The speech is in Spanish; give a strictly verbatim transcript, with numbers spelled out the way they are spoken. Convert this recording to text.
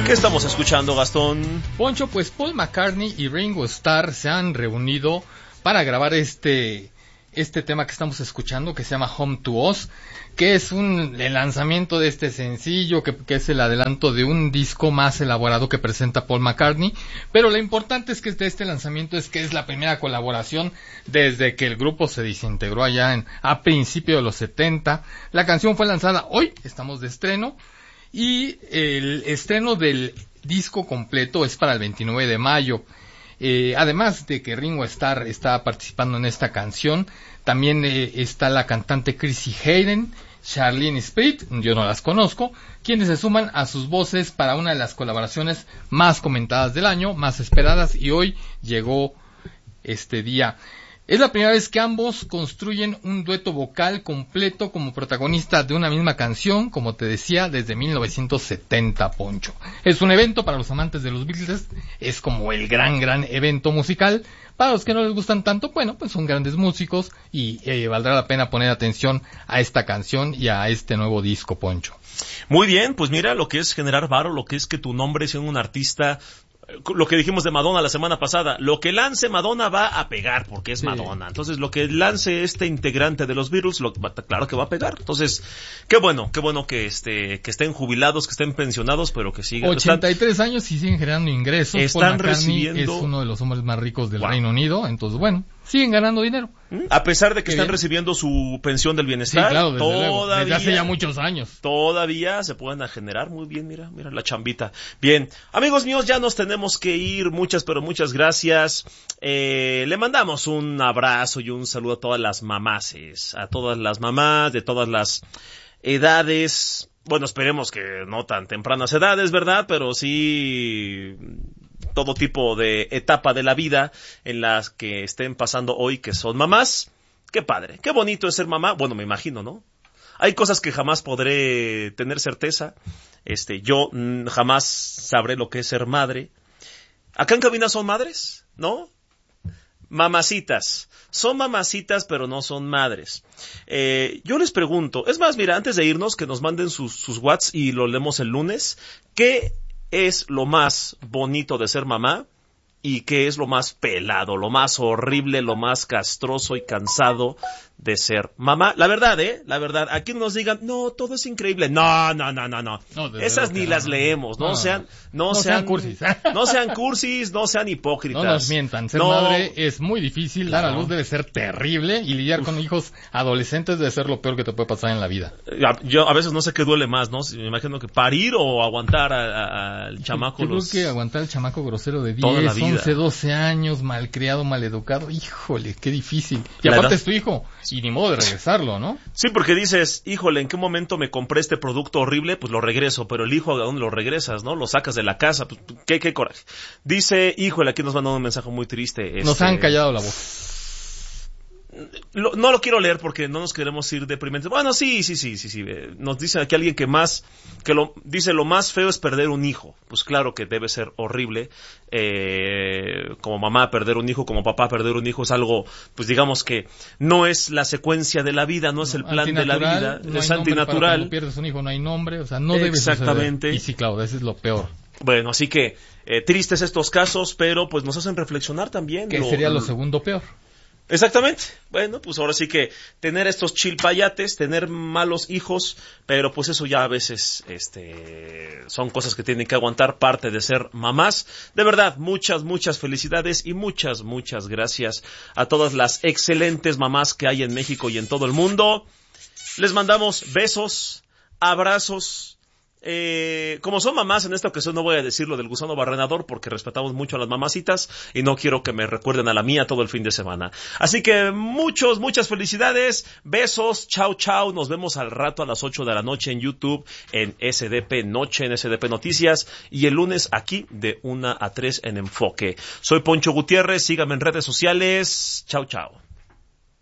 ¿Qué estamos escuchando, Gastón? Poncho, pues Paul McCartney y Ringo Starr se han reunido para grabar este este tema que estamos escuchando, que se llama Home to Us, que es un el lanzamiento de este sencillo, que, que es el adelanto de un disco más elaborado que presenta Paul McCartney. Pero lo importante es que de este lanzamiento es que es la primera colaboración desde que el grupo se desintegró allá en, a principios de los setenta. La canción fue lanzada hoy, estamos de estreno, y el estreno del disco completo es para el veintinueve de mayo. Eh, además de que Ringo Starr está participando en esta canción, también eh, está la cantante Chrissy Hayden, Charlene Spirit, yo no las conozco, quienes se suman a sus voces para una de las colaboraciones más comentadas del año, más esperadas, y hoy llegó este día. Es la primera vez que ambos construyen un dueto vocal completo como protagonista de una misma canción, como te decía, desde mil novecientos setenta, Poncho. Es un evento para los amantes de los Beatles, es como el gran, gran evento musical. Para los que no les gustan tanto, bueno, pues son grandes músicos y eh, valdrá la pena poner atención a esta canción y a este nuevo disco, Poncho. Muy bien, pues mira, lo que es generar varo, lo que es que tu nombre sea un artista... Lo que dijimos de Madonna la semana pasada, lo que lance Madonna va a pegar porque es sí. Madonna. Entonces, lo que lance este integrante de los Beatles, lo, claro que va a pegar. Entonces, qué bueno, qué bueno que este que estén jubilados, que estén pensionados, pero que sigan. ochenta y tres están, años y siguen generando ingresos. Están recibiendo. Es uno de los hombres más ricos del wow. Reino Unido, entonces bueno, siguen ganando dinero. A pesar de que qué están bien. recibiendo su pensión del bienestar, sí, claro, desde todavía, desde hace ya muchos años. Todavía se pueden generar muy bien, mira, mira la chambita. Bien, amigos míos, ya nos tenemos que ir. Muchas, pero muchas gracias. Eh, le mandamos un abrazo y un saludo a todas las mamases, a todas las mamás de todas las edades. Bueno, esperemos que no tan tempranas edades, ¿verdad? Pero sí todo tipo de etapa de la vida en las que estén pasando hoy que son mamás. Qué padre, qué bonito es ser mamá. Bueno, me imagino, ¿no? Hay cosas que jamás podré tener certeza. Este, yo mm, jamás sabré lo que es ser madre. Acá en cabina son madres, ¿no? Mamacitas. Son mamacitas, pero no son madres. Eh, yo les pregunto, es más, mira, antes de irnos, que nos manden sus, sus WhatsApp y lo leemos el lunes. ¿Qué es lo más bonito de ser mamá? ¿Y qué es lo más pelado, lo más horrible, lo más castroso y cansado de ser mamá? La verdad, ¿eh? La verdad. Aquí nos digan, no, todo es increíble. No, no, no, no, no. no Esas ni no, las leemos. No, no sean, no, no sean, sean cursis. No sean cursis, no sean hipócritas. No nos mientan. Ser no. madre es muy difícil. Claro. Dar a luz debe ser terrible. Y lidiar Uf. con hijos adolescentes debe ser lo peor que te puede pasar en la vida. Yo a veces no sé qué duele más, ¿no? Me imagino que parir o aguantar al chamaco. Yo los... creo que aguantar al chamaco grosero de diez, once, doce años, malcriado, maleducado. Híjole, qué difícil. Y la aparte edad. Es tu hijo. Y ni modo de regresarlo, ¿no? Sí, porque dices, híjole, ¿en qué momento me compré este producto horrible? Pues lo regreso, pero el hijo, ¿a dónde lo regresas, no? Lo sacas de la casa, pues, qué, qué coraje. Dice, híjole, aquí nos mandan un mensaje muy triste. Nos este... han callado la voz. Lo, no lo quiero leer porque no nos queremos ir deprimentes. Bueno, sí, sí, sí, sí, sí. Nos dice aquí alguien que más, que lo, dice lo más feo es perder un hijo. Pues claro que debe ser horrible. Eh, como mamá perder un hijo, como papá perder un hijo es algo, pues digamos que no es la secuencia de la vida, no es el plan de la vida, no es antinatural. Cuando pierdes un hijo no hay nombre, o sea, no debe Exactamente. suceder. Y sí, claro, ese es lo peor. Bueno, así que eh, tristes estos casos, pero pues nos hacen reflexionar también. ¿Qué lo, sería lo segundo peor? Exactamente. Bueno, pues ahora sí que tener estos chilpayates, tener malos hijos, pero pues eso ya a veces este son cosas que tienen que aguantar, parte de ser mamás. De verdad, muchas, muchas felicidades y muchas, muchas gracias a todas las excelentes mamás que hay en México y en todo el mundo. Les mandamos besos, abrazos. Eh, como son mamás, en esta ocasión no voy a decir lo del gusano barrenador porque respetamos mucho a las mamacitas y no quiero que me recuerden a la mía todo el fin de semana. Así que muchos, muchas felicidades, besos, chao, chao, nos vemos al rato a las ocho de la noche en YouTube, en S D P Noche, en S D P Noticias y el lunes aquí de una a tres en Enfoque. Soy Poncho Gutiérrez, síganme en redes sociales, chao, chao.